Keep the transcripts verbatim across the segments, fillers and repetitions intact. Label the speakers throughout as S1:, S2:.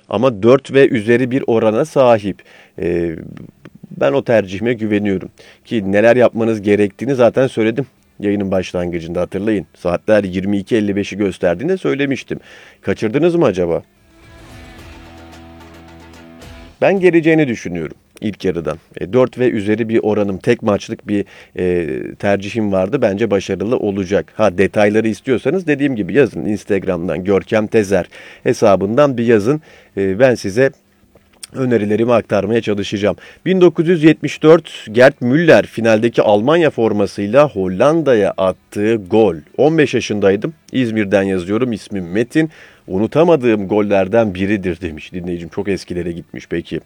S1: ama dört ve üzeri bir orana sahip. Ee, ben o tercihime güveniyorum. Ki neler yapmanız gerektiğini zaten söyledim. Yayının başlangıcında hatırlayın. Saatler yirmi iki elli beşi gösterdiğinde söylemiştim. Kaçırdınız mı acaba? Ben geleceğini düşünüyorum ilk yarıdan. E, dört ve üzeri bir oranım, tek maçlık bir e, tercihim vardı. Bence başarılı olacak. Ha, detayları istiyorsanız dediğim gibi yazın. Instagram'dan Görkem Tezer hesabından bir yazın. E, ben size önerilerimi aktarmaya çalışacağım. bin dokuz yüz yetmiş dört Gerd Müller finaldeki Almanya formasıyla Hollanda'ya attığı gol. on beş yaşındaydım. İzmir'den yazıyorum. İsmim Metin. Unutamadığım gollerden biridir demiş dinleyicim. Çok eskilere gitmiş peki.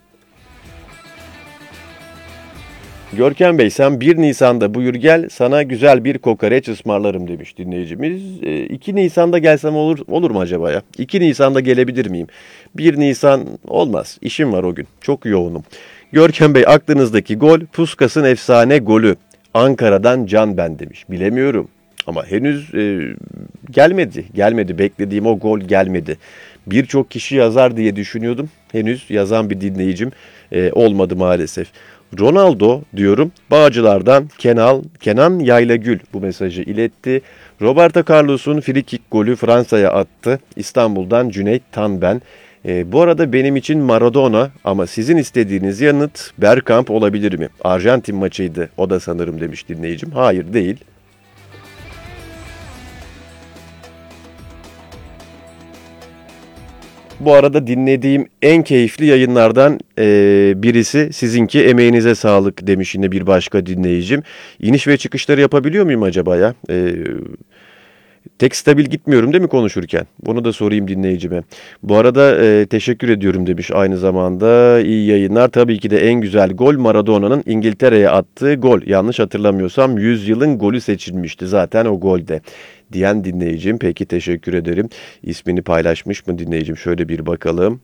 S1: Görkem Bey, sen bir Nisan'da buyur gel, sana güzel bir kokoreç ısmarlarım demiş dinleyicimiz. E, iki Nisan'da gelsem olur olur mu acaba ya? iki Nisan'da gelebilir miyim? bir Nisan olmaz. İşim var o gün. Çok yoğunum. Görkem Bey, aklınızdaki gol Puskas'ın efsane golü. Ankara'dan Can Ben demiş. Bilemiyorum. Ama henüz e, gelmedi. Gelmedi. Beklediğim o gol gelmedi. Birçok kişi yazar diye düşünüyordum. Henüz yazan bir dinleyicim e, olmadı maalesef. Ronaldo diyorum. Bağcılar'dan Kenal, Kenan Yaylagül bu mesajı iletti. Roberto Carlos'un frikik golü Fransa'ya attı. İstanbul'dan Cüneyt Tanben. E, bu arada benim için Maradona, ama sizin istediğiniz yanıt Bergkamp olabilir mi? Arjantin maçıydı o da sanırım demiş dinleyicim. Hayır, değil. Bu arada dinlediğim en keyifli yayınlardan e, birisi, sizinki, emeğinize sağlık demiş yine bir başka dinleyicim. İniş ve çıkışları yapabiliyor muyum acaba ya? E, tek stabil gitmiyorum değil mi konuşurken? Bunu da sorayım dinleyicime. Bu arada e, teşekkür ediyorum demiş aynı zamanda. İyi yayınlar. Tabii ki de en güzel gol Maradona'nın İngiltere'ye attığı gol. Yanlış hatırlamıyorsam yüzyılın golü seçilmişti zaten o golde diyen dinleyicim. Peki, teşekkür ederim. İsmini paylaşmış mı dinleyicim? Şöyle bir bakalım.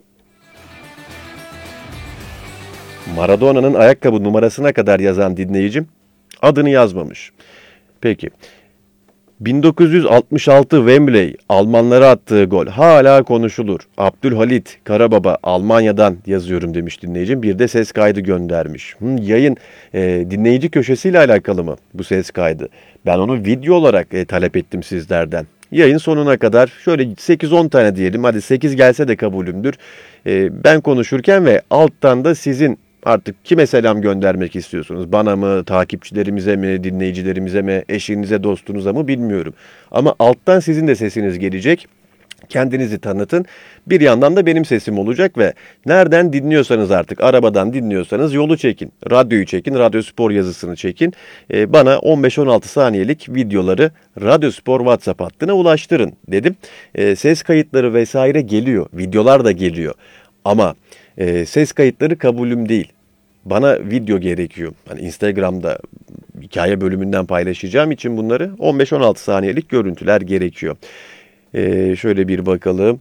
S1: Maradona'nın ayakkabı numarasına kadar yazan dinleyicim adını yazmamış. Peki. bin dokuz yüz altmış altı Wembley Almanlara attığı gol hala konuşulur. Abdülhalit Karababa Almanya'dan yazıyorum demiş dinleyicim. Bir de ses kaydı göndermiş. Hı, yayın e, dinleyici köşesiyle alakalı mı bu ses kaydı? Ben onu video olarak e, talep ettim sizlerden. Yayın sonuna kadar şöyle sekiz on tane diyelim. Hadi sekiz gelse de kabulümdür. E, ben konuşurken ve alttan da sizin artık kime selam göndermek istiyorsunuz? Bana mı, takipçilerimize mi, dinleyicilerimize mi, eşinize, dostunuza mı bilmiyorum. Ama alttan sizin de sesiniz gelecek. Kendinizi tanıtın. Bir yandan da benim sesim olacak ve nereden dinliyorsanız artık, arabadan dinliyorsanız yolu çekin. Radyoyu çekin, Radyo Spor yazısını çekin. Ee, bana on beş on altı saniyelik videoları Radyo Spor WhatsApp hattına ulaştırın dedim. Ee, ses kayıtları vesaire geliyor, videolar da geliyor. Ama e, ses kayıtları kabulüm değil. Bana video gerekiyor. Hani Instagram'da hikaye bölümünden paylaşacağım için bunları on beş on altı saniyelik görüntüler gerekiyor. Ee, şöyle bir bakalım.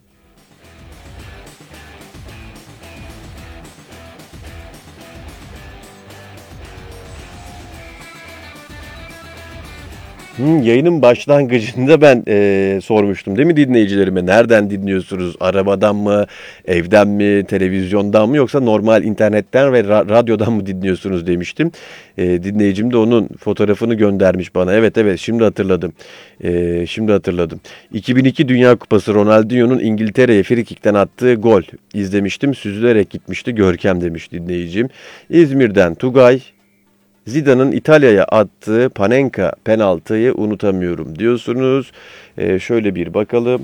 S1: Hmm, yayının başlangıcında ben e, sormuştum değil mi dinleyicilerime? Nereden dinliyorsunuz? Arabadan mı, evden mi, televizyondan mı, yoksa normal internetten ve ra- radyodan mı dinliyorsunuz demiştim. E, dinleyicim de onun fotoğrafını göndermiş bana. Evet evet, şimdi hatırladım. E, şimdi hatırladım. iki bin iki Dünya Kupası Ronaldinho'nun İngiltere'ye frikikten attığı gol izlemiştim. Süzülerek gitmişti Görkem demiş dinleyicim. İzmir'den Tugay. Zidane'ın İtalya'ya attığı Panenka penaltıyı unutamıyorum diyorsunuz. Ee, şöyle bir bakalım.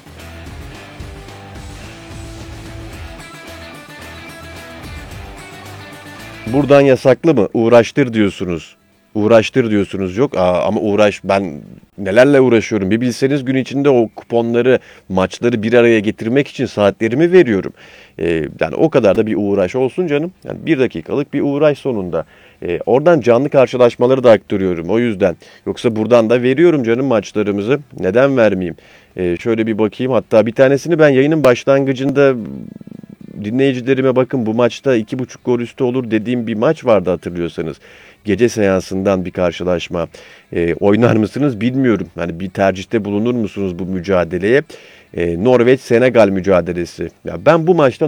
S1: Buradan yasaklı mı? Uğraştır diyorsunuz. Uğraştır diyorsunuz. Yok aa, ama uğraş, ben nelerle uğraşıyorum. Bir bilseniz gün içinde o kuponları, maçları bir araya getirmek için saatlerimi veriyorum. Ee, yani o kadar da bir uğraş olsun canım. Yani bir dakikalık bir uğraş sonunda. Ee, oradan canlı karşılaşmaları da aktarıyorum o yüzden. Yoksa buradan da veriyorum canım maçlarımızı. Neden vermeyeyim? Ee, şöyle bir bakayım. Hatta bir tanesini ben yayının başlangıcında dinleyicilerime, bakın bu maçta iki buçuk gol üstü olur dediğim bir maç vardı hatırlıyorsanız. Gece seansından bir karşılaşma. E, oynar mısınız bilmiyorum. Hani bir tercihte bulunur musunuz bu mücadeleye? E, Norveç-Senegal mücadelesi. Ya ben bu maçta